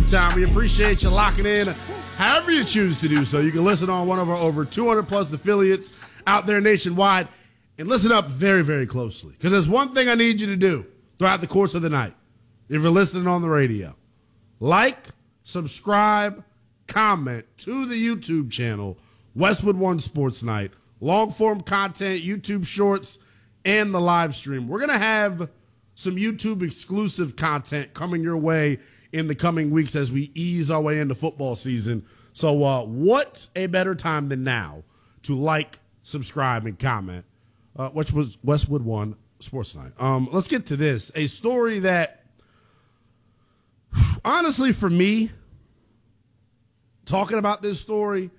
time. We appreciate you locking in however you choose to do so. You can listen on one of our over 200 plus affiliates out there nationwide and listen up very, very closely. Because there's one thing I need you to do throughout the course of the night. If you're listening on the radio, like, subscribe, comment to the YouTube channel, Westwood One Sports Night, long form content, YouTube shorts, and the live stream. We're going to have some YouTube exclusive content coming your way in the coming weeks as we ease our way into football season. So what a better time than now to like, subscribe, and comment, which was Westwood One Sports Night. Let's get to this. A story that, honestly, for me, talking about this story,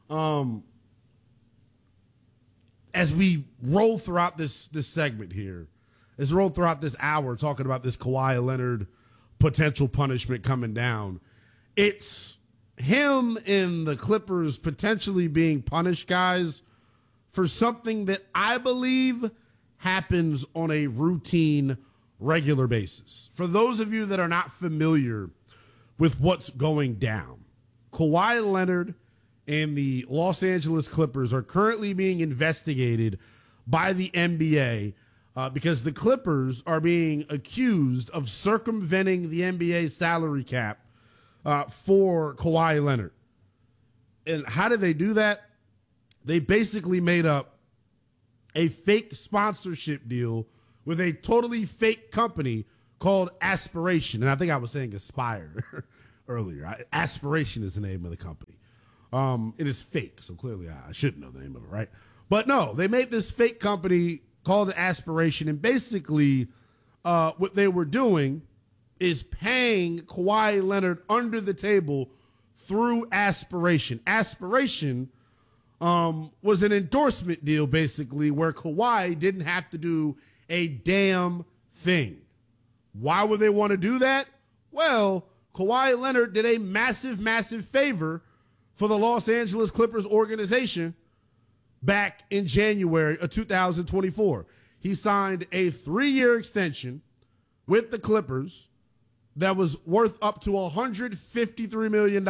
as we roll throughout this segment here, as we roll throughout this hour talking about this Kawhi Leonard potential punishment coming down, it's him and the Clippers potentially being punished, guys, for something that I believe happens on a routine, regular basis. For those of you that are not familiar with what's going down, Kawhi Leonard and the Los Angeles Clippers are currently being investigated by the NBA because the Clippers are being accused of circumventing the NBA salary cap for Kawhi Leonard. And how did they do that? They basically made up a fake sponsorship deal with a totally fake company called Aspiration. And I think I was saying Aspire earlier. Aspiration is the name of the company. It is fake, so clearly I should know the name of it, right? But no, they made this fake company called Aspiration, and basically what they were doing is paying Kawhi Leonard under the table through Aspiration. Aspiration was an endorsement deal, basically, where Kawhi didn't have to do a damn thing. Why would they want to do that? Well, Kawhi Leonard did a massive, massive favor for the Los Angeles Clippers organization back in January of 2024. He signed a 3-year extension with the Clippers that was worth up to $153 million.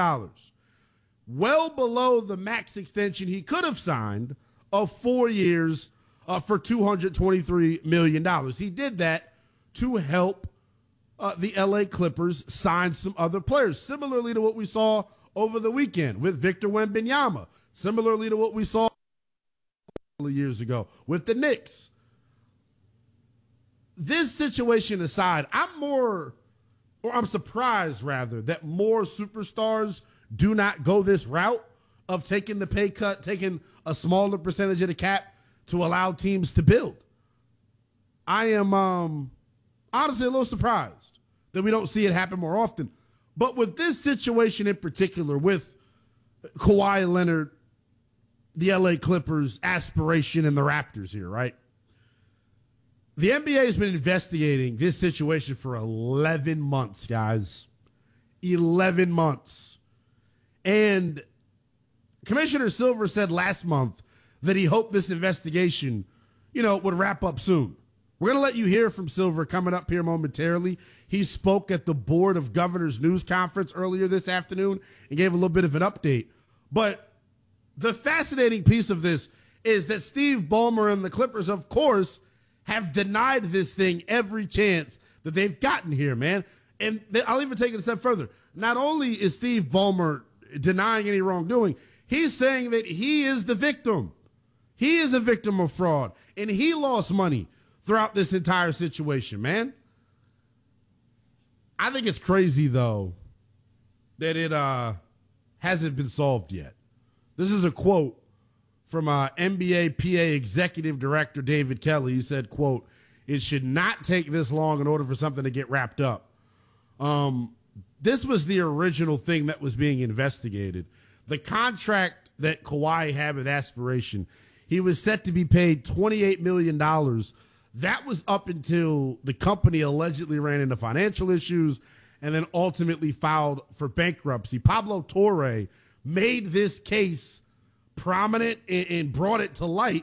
Well below the max extension he could have signed of 4 years for $223 million. He did that to help the LA Clippers sign some other players, similarly to what we saw over the weekend with Victor Wembanyama, similarly to what we saw years ago with the Knicks. This situation aside, I'm surprised rather that more superstars do not go this route of taking the pay cut, taking a smaller percentage of the cap to allow teams to build. I am honestly a little surprised that we don't see it happen more often. But with this situation in particular, with Kawhi Leonard, the LA Clippers, Aspiration, and the Raptors here, right? The NBA has been investigating this situation for 11 months, guys. 11 months. And Commissioner Silver said last month that he hoped this investigation, would wrap up soon. We're going to let you hear from Silver coming up here momentarily. He spoke at the Board of Governors news conference earlier this afternoon and gave a little bit of an update. But the fascinating piece of this is that Steve Ballmer and the Clippers, of course, have denied this thing every chance that they've gotten here, man. And I'll even take it a step further. Not only is Steve Ballmer denying any wrongdoing, he's saying that he is the victim. He is a victim of fraud, and he lost money throughout this entire situation, man. I think it's crazy, though, that it hasn't been solved yet. This is a quote from NBA PA Executive Director David Kelly. He said, quote, "It should not take this long in order for something to get wrapped up." This was the original thing that was being investigated. The contract that Kawhi had with Aspiration, he was set to be paid $28 million. That was up until the company allegedly ran into financial issues and then ultimately filed for bankruptcy. Pablo Torre made this case prominent and brought it to light,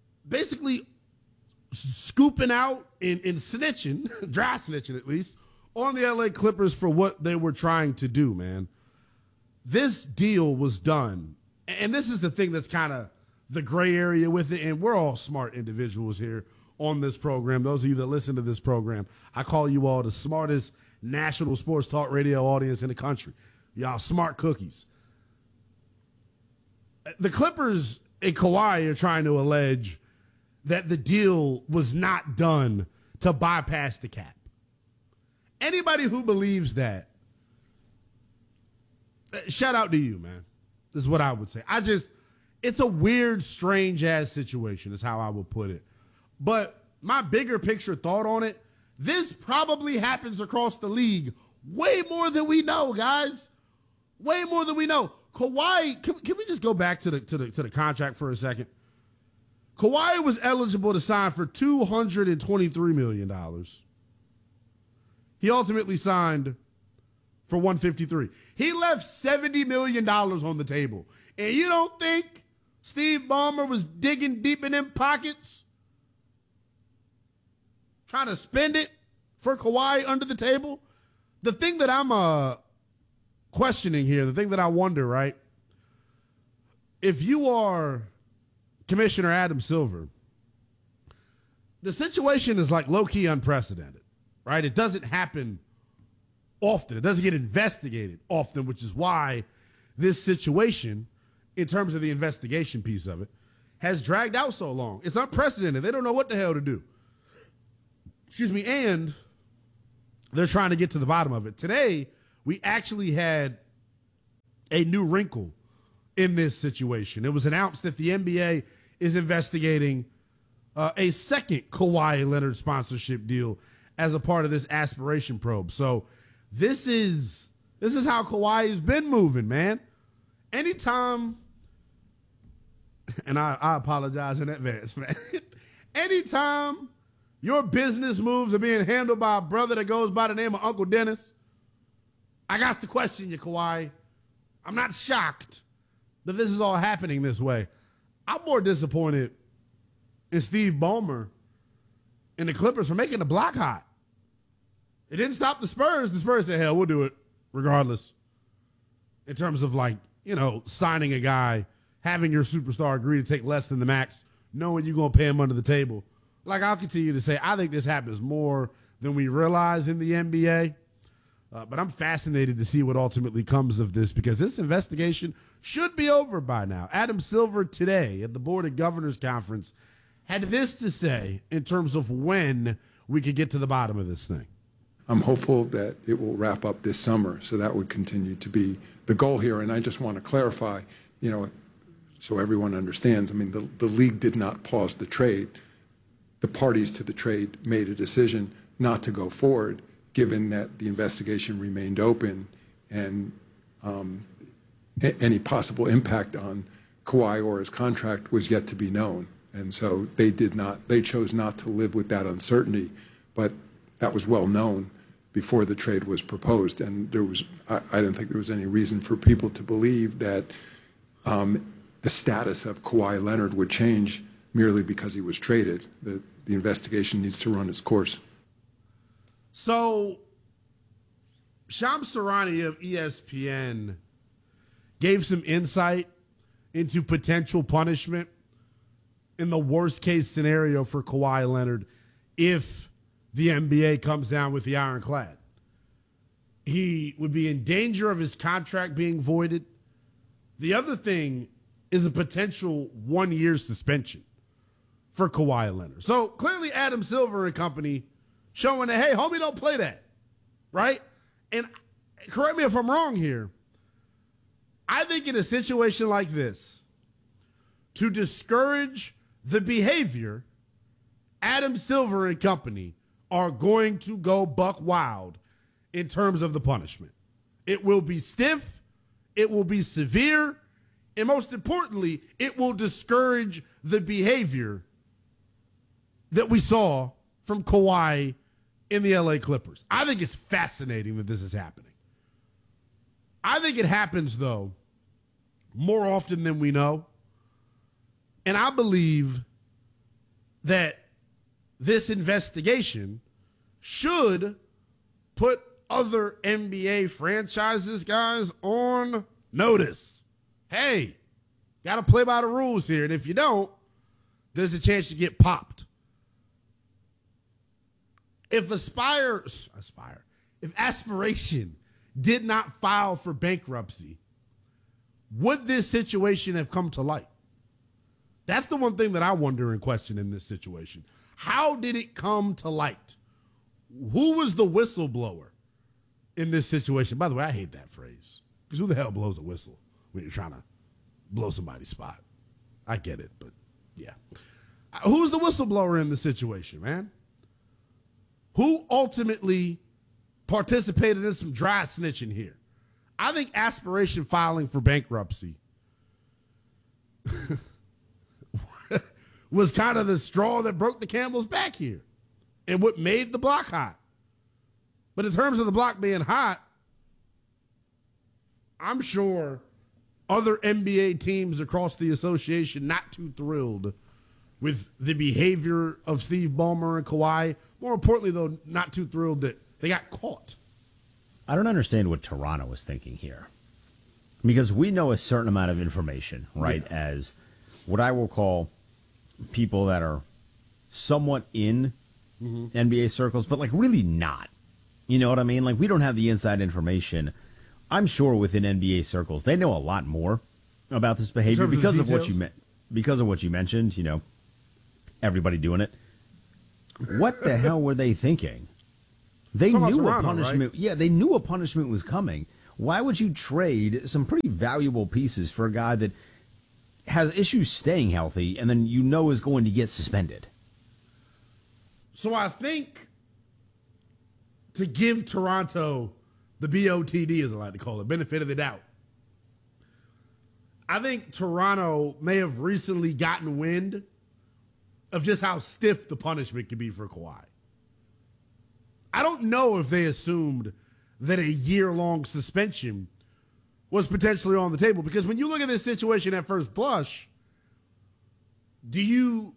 basically scooping out and snitching, dry snitching at least, on the LA Clippers for what they were trying to do, man. This deal was done, and this is the thing that's kind of the gray area with it, and we're all smart individuals here on this program. Those of you that listen to this program, I call you all the smartest national sports talk radio audience in the country. Y'all smart cookies. The Clippers and Kawhi are trying to allege that the deal was not done to bypass the cap. Anybody who believes that, shout out to you, man. This is what I would say. It's a weird, strange-ass situation is how I would put it. But my bigger picture thought on it, this probably happens across the league way more than we know, guys. Way more than we know. Kawhi, can we just go back to the contract for a second? Kawhi was eligible to sign for $223 million. He ultimately signed for $153. He left $70 million on the table. And you don't think Steve Ballmer was digging deep in them pockets, trying to spend it for Kawhi under the table? The thing that I'm questioning here, the thing that I wonder, right? If you are Commissioner Adam Silver, the situation is like low-key unprecedented, right? It doesn't happen often. It doesn't get investigated often, which is why this situation, in terms of the investigation piece of it, has dragged out so long. It's unprecedented. They don't know what the hell to do. Excuse me. And they're trying to get to the bottom of it. Today, we actually had a new wrinkle in this situation. It was announced that the NBA is investigating a second Kawhi Leonard sponsorship deal as a part of this aspiration probe. So this is how Kawhi has been moving, man. Anytime, and I apologize in advance, man. Anytime your business moves are being handled by a brother that goes by the name of Uncle Dennis, I got to question you, Kawhi. I'm not shocked that this is all happening this way. I'm more disappointed in Steve Ballmer and the Clippers for making the block hot. It didn't stop the Spurs. The Spurs said, hell, we'll do it regardless. In terms of, like, you know, signing a guy, having your superstar agree to take less than the max, knowing you're going to pay him under the table. Like, I'll continue to say, I think this happens more than we realize in the NBA. But I'm fascinated to see what ultimately comes of this, because this investigation should be over by now. Adam Silver today at the Board of Governors Conference had this to say in terms of when we could get to the bottom of this thing. I'm hopeful that it will wrap up this summer, so that would continue to be the goal here. And I just want to clarify, you know, so everyone understands, I mean, the league did not pause the trade. The parties to the trade made a decision not to go forward, given that the investigation remained open and any possible impact on Kawhi or his contract was yet to be known. And so they chose not to live with that uncertainty, but that was well known before the trade was proposed. And I don't think there was any reason for people to believe that the status of Kawhi Leonard would change merely because he was traded. The investigation needs to run its course. So, Shams Charania of ESPN gave some insight into potential punishment in the worst case scenario for Kawhi Leonard if the NBA comes down with the ironclad. He would be in danger of his contract being voided. The other thing is a potential 1-year suspension for Kawhi Leonard. So clearly Adam Silver and company showing that, hey, homie, don't play that, right? And correct me if I'm wrong here. I think in a situation like this, to discourage the behavior, Adam Silver and company are going to go buck wild in terms of the punishment. It will be stiff, it will be severe, and most importantly, it will discourage the behavior that we saw from Kawhi in the LA Clippers. I think it's fascinating that this is happening. I think it happens, though, more often than we know. And I believe that this investigation should put other NBA franchises, guys, on notice. Hey, got to play by the rules here. And if you don't, there's a chance you get popped. If Aspiration did not file for bankruptcy, would this situation have come to light? That's the one thing that I wonder and question in this situation. How did it come to light? Who was the whistleblower in this situation? By the way, I hate that phrase, because who the hell blows a whistle when you're trying to blow somebody's spot? I get it, but yeah. Who's the whistleblower in the situation, man? Who ultimately participated in some dry snitching here? I think Aspiration filing for bankruptcy was kind of the straw that broke the camel's back here and what made the block hot. But in terms of the block being hot, I'm sure other NBA teams across the association not too thrilled with the behavior of Steve Ballmer and Kawhi. More importantly, though, not too thrilled that they got caught. I don't understand what Toronto was thinking here. Because we know a certain amount of information, right, as what I will call people that are somewhat in NBA circles, but like really not. You know what I mean? Like we don't have the inside information. I'm sure within NBA circles, they know a lot more about this behavior because of what you mentioned, you know, everybody doing it. What the hell were they thinking? They knew Toronto, a punishment. Right? Yeah, they knew a punishment was coming. Why would you trade some pretty valuable pieces for a guy that has issues staying healthy and then you know is going to get suspended? So I think to give Toronto the BOTD, as I like to call it, benefit of the doubt, I think Toronto may have recently gotten wind of just how stiff the punishment could be for Kawhi. I don't know if they assumed that a year-long suspension was potentially on the table, because when you look at this situation at first blush, do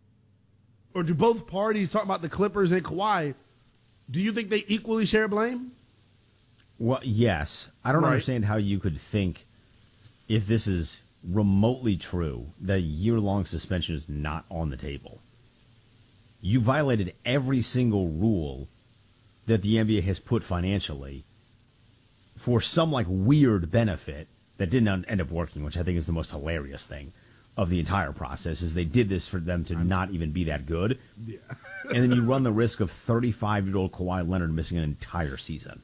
both parties, talking about the Clippers and Kawhi, do you think they equally share blame? Well, yes. I don't understand how you could think, if this is remotely true, that a year-long suspension is not on the table. You violated every single rule that the NBA has put financially for some like weird benefit that didn't end up working, which I think is the most hilarious thing of the entire process, is they did this for them to not even be that good. Yeah. And then you run the risk of 35-year-old Kawhi Leonard missing an entire season.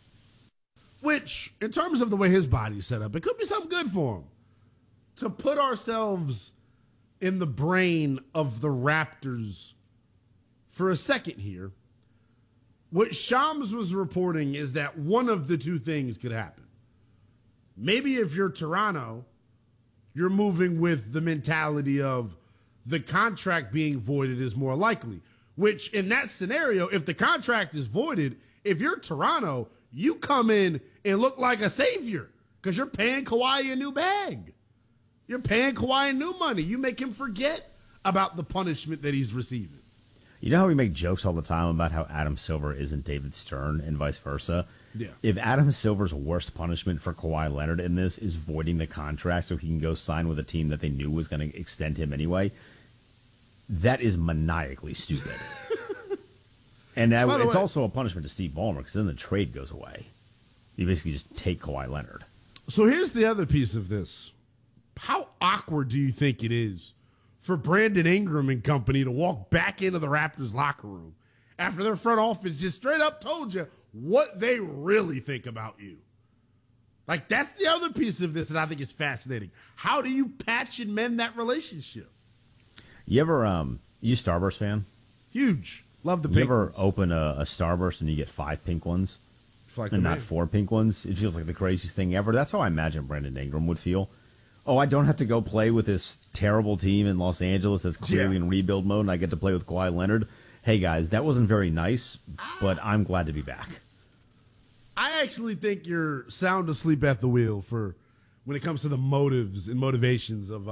Which, in terms of the way his body's set up, it could be something good for him. To put ourselves in the brain of the Raptors for a second here, what Shams was reporting is that one of the two things could happen. Maybe if you're Toronto, you're moving with the mentality of the contract being voided is more likely, which in that scenario, if the contract is voided, if you're Toronto, you come in and look like a savior because you're paying Kawhi a new bag. You're paying Kawhi new money. You make him forget about the punishment that he's receiving. You know how we make jokes all the time about how Adam Silver isn't David Stern and vice versa? Yeah. If Adam Silver's worst punishment for Kawhi Leonard in this is voiding the contract so he can go sign with a team that they knew was going to extend him anyway, that is maniacally stupid. And it's also a punishment to Steve Ballmer because then the trade goes away. You basically just take Kawhi Leonard. So here's the other piece of this. How awkward do you think it is for Brandon Ingram and company to walk back into the Raptors locker room after their front office just straight up told you what they really think about you? Like, that's the other piece of this that I think is fascinating. How do you patch and mend that relationship? You ever, you Starburst fan? Huge. Love the pink. You ever ones. open a Starburst and you get 5 pink ones? Like and not 4 pink ones? It feels like the craziest thing ever. That's how I imagine Brandon Ingram would feel. Oh, I don't have to go play with this terrible team in Los Angeles that's clearly in rebuild mode, and I get to play with Kawhi Leonard. Hey, guys, that wasn't very nice, but I'm glad to be back. I actually think you're sound asleep at the wheel for when it comes to the motives and motivations of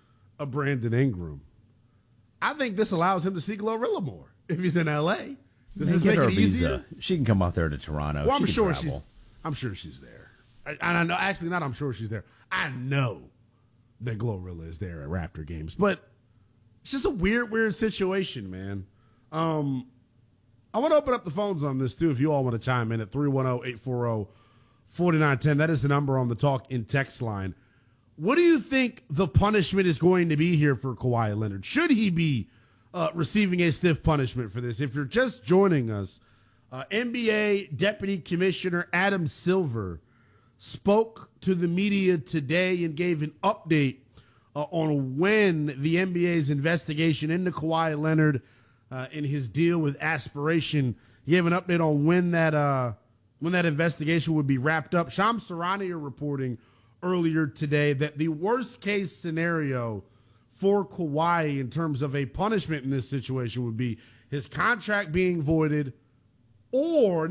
Brandon Ingram. I think this allows him to see Glorilla more if he's in L.A. Does this make her it easier? visa. She can come out there to Toronto. Well, She can travel. I'm sure she's there. And I know, actually, not I'm sure she's there. I know that Glorilla is there at Raptor games, but it's just a weird situation, man. I want to open up the phones on this too. If you all want to chime in at 310-840-4910, that is the number on the talk in text line. What do you think the punishment is going to be here for Kawhi Leonard? Should he be receiving a stiff punishment for this? If you're just joining us, NBA Deputy Commissioner Adam Silver spoke to the media today and gave an update on when the NBA's investigation into Kawhi Leonard and his deal with Aspiration. He gave an update on when that investigation would be wrapped up. Shams Charania reporting earlier today that the worst case scenario for Kawhi in terms of a punishment in this situation would be his contract being voided, or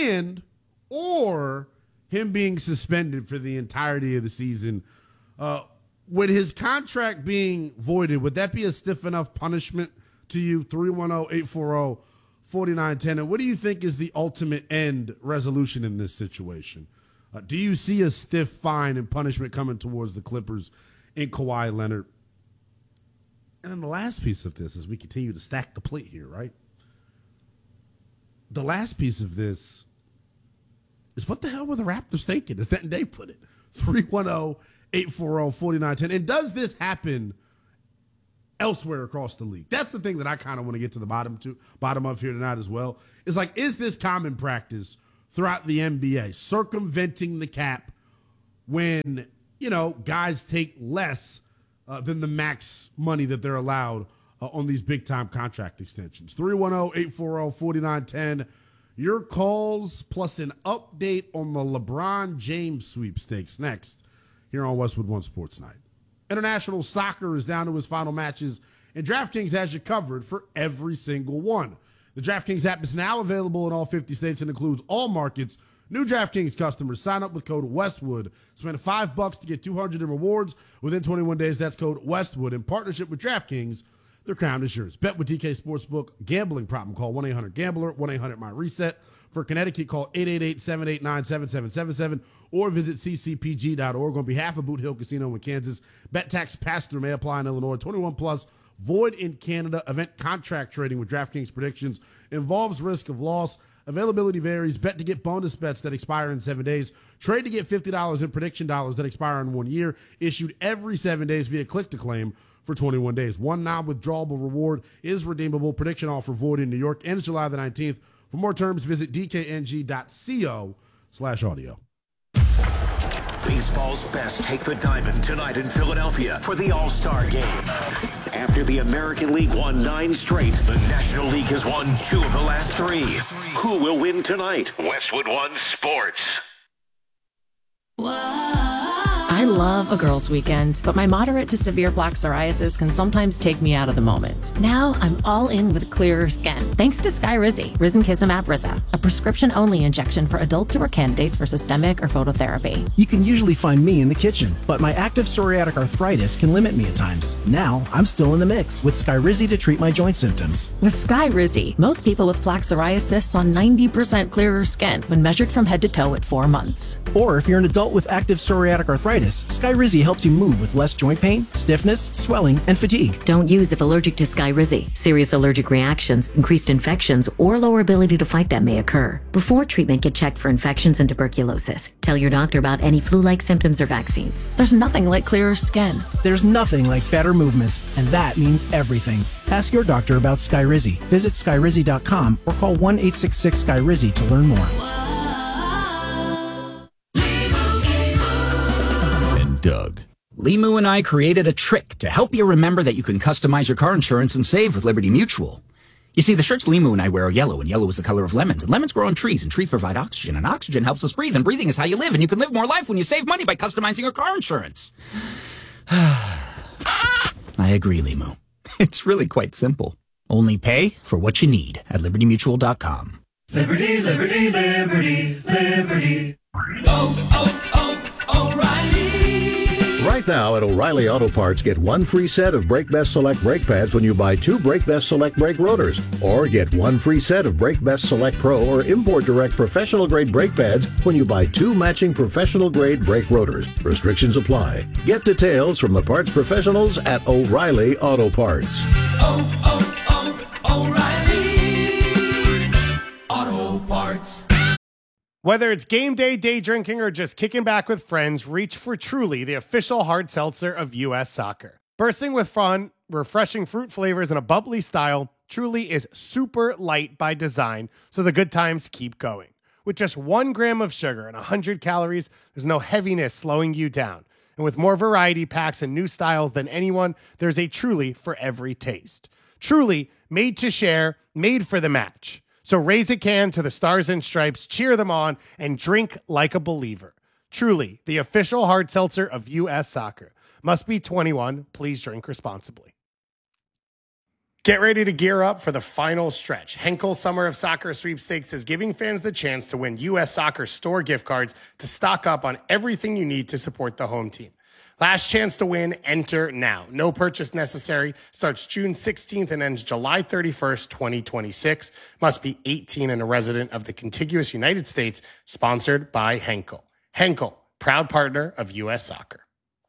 him being suspended for the entirety of the season. With his contract being voided, would that be a stiff enough punishment to you? 310-840-4910. And what do you think is the ultimate end resolution in this situation? Do you see a stiff fine and punishment coming towards the Clippers in Kawhi Leonard? And then the last piece of this, as we continue to stack the plate here, right? The last piece of this is, what the hell were the Raptors thinking? As Denton Dave put it, 310-840-4910. And does this happen elsewhere across the league? That's the thing that I kind of want to get to the bottom of here tonight as well. Is like, is this common practice throughout the NBA, circumventing the cap when, guys take less than the max money that they're allowed on these big-time contract extensions? 310-840-4910. Your calls plus an update on the LeBron James sweepstakes next here on Westwood One Sports Night. International soccer is down to its final matches, and DraftKings has you covered for every single one. The DraftKings app is now available in all 50 states and includes all markets. New DraftKings customers sign up with code Westwood. Spend $5 to get $200 in rewards within 21 days. That's code Westwood. In partnership with DraftKings, their crown is yours. Bet with DK Sportsbook. Gambling problem, call 1-800-GAMBLER, 1-800-MY-RESET. For Connecticut, call 888-789-7777 or visit ccpg.org. On behalf of Boot Hill Casino in Kansas, bet tax pass-through may apply in Illinois. 21 plus, void in Canada. Event contract trading with DraftKings predictions involves risk of loss. Availability varies. Bet to get bonus bets that expire in 7 days. Trade to get $50 in prediction dollars that expire in 1 year. Issued every 7 days via click-to-claim for 21 days. One non-withdrawable reward is redeemable. Prediction offer void in New York. Ends July the 19th. For more terms, visit dkng.co/audio. Baseball's best take the diamond tonight in Philadelphia for the All-Star Game. After the American League won 9 straight, the National League has won 2 of the last 3. Who will win tonight? Westwood One Sports. I love a girls' weekend, but my moderate to severe plaque psoriasis can sometimes take me out of the moment. Now I'm all in with clearer skin, thanks to Skyrizi, Risankizumab Riza, a prescription-only injection for adults who are candidates for systemic or phototherapy. You can usually find me in the kitchen, but my active psoriatic arthritis can limit me at times. Now I'm still in the mix with Skyrizi to treat my joint symptoms. With Skyrizi, most people with plaque psoriasis saw 90% clearer skin when measured from head to toe at 4 months. Or if you're an adult with active psoriatic arthritis, Skyrizi helps you move with less joint pain, stiffness, swelling, and fatigue. Don't use if allergic to Skyrizi. Serious allergic reactions, increased infections, or lower ability to fight them may occur. Before treatment, get checked for infections and tuberculosis. Tell your doctor about any flu-like symptoms or vaccines. There's nothing like clearer skin. There's nothing like better movement, and that means everything. Ask your doctor about Skyrizi. Visit Skyrizi.com or call 1-866-SKYRIZI to learn more. Doug. Limu and I created a trick to help you remember that you can customize your car insurance and save with Liberty Mutual. You see, the shirts Limu and I wear are yellow, and yellow is the color of lemons, and lemons grow on trees, and trees provide oxygen, and oxygen helps us breathe, and breathing is how you live, and you can live more life when you save money by customizing your car insurance. I agree, Limu. It's really quite simple. Only pay for what you need at LibertyMutual.com. Liberty, liberty, liberty, liberty. Oh, oh, oh, O'Reilly. Right Right now at O'Reilly Auto Parts, get one free set of Brake Best Select brake pads when you buy 2 Brake Best Select brake rotors. Or get one free set of Brake Best Select Pro or Import Direct professional grade brake pads when you buy 2 matching professional grade brake rotors. Restrictions apply. Get details from the parts professionals at O'Reilly Auto Parts. O'Reilly Auto Parts. Whether it's game day, day drinking, or just kicking back with friends, reach for Truly, the official hard seltzer of U.S. Soccer. Bursting with fun, refreshing fruit flavors, and a bubbly style, Truly is super light by design, so the good times keep going. With just 1 gram of sugar and 100 calories, there's no heaviness slowing you down. And with more variety packs and new styles than anyone, there's a Truly for every taste. Truly, made to share, made for the match. So raise a can to the Stars and Stripes, cheer them on, and drink like a believer. Truly, the official hard seltzer of U.S. Soccer. Must be 21. Please drink responsibly. Get ready to gear up for the final stretch. Henkel Summer of Soccer Sweepstakes is giving fans the chance to win U.S. Soccer store gift cards to stock up on everything you need to support the home team. Last chance to win, enter now. No purchase necessary. Starts June 16th and ends July 31st, 2026. Must be 18 and a resident of the contiguous United States. Sponsored by Henkel. Henkel, proud partner of U.S. Soccer.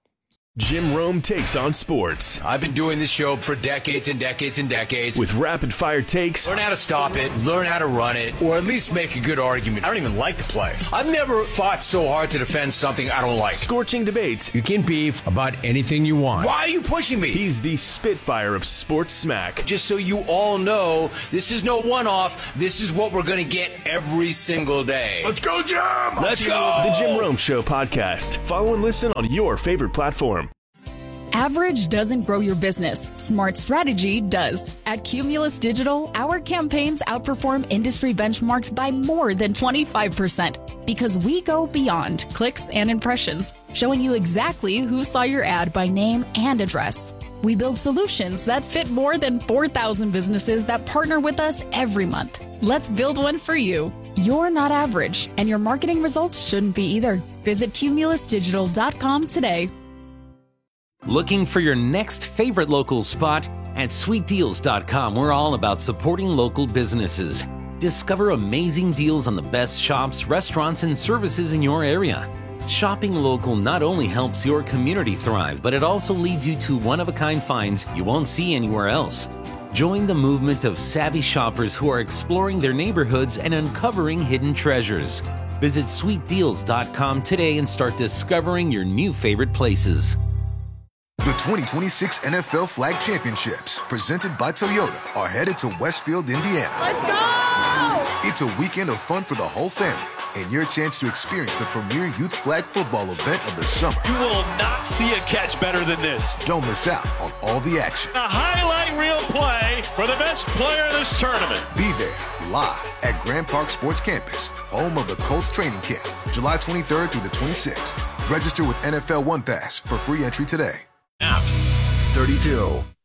Jim Rome takes on sports. I've been doing this show for decades and decades and decades. With rapid-fire takes. Learn how to stop it, learn how to run it, or at least make a good argument. I don't even like the play. I've never fought so hard to defend something I don't like. Scorching debates. You can beef about anything you want. Why are you pushing me? He's the Spitfire of sports smack. Just so you all know, this is no one-off. This is what we're going to get every single day. Let's go, Jim! Let's go! The Jim Rome Show podcast. Follow and listen on your favorite platform. Average doesn't grow your business. Smart strategy does. At Cumulus Digital, our campaigns outperform industry benchmarks by more than 25% because we go beyond clicks and impressions, showing you exactly who saw your ad by name and address. We build solutions that fit more than 4,000 businesses that partner with us every month. Let's build one for you. You're not average, and your marketing results shouldn't be either. Visit cumulusdigital.com today. Looking for your next favorite local spot? At sweetdeals.com, we're all about supporting local businesses. Discover amazing deals on the best shops, restaurants, and services in your area. Shopping local not only helps your community thrive, but it also leads you to one-of-a-kind finds you won't see anywhere else. Join the movement of savvy shoppers who are exploring their neighborhoods and uncovering hidden treasures. Visit sweetdeals.com today and start discovering your new favorite places. The 2026 NFL Flag Championships, presented by Toyota, are headed to Westfield, Indiana. Let's go! It's a weekend of fun for the whole family and your chance to experience the premier youth flag football event of the summer. You will not see a catch better than this. Don't miss out on all the action. A highlight reel play for the best player in this tournament. Be there live at Grand Park Sports Campus, home of the Colts training camp, July 23rd through the 26th. Register with NFL One Pass for free entry today. App 32.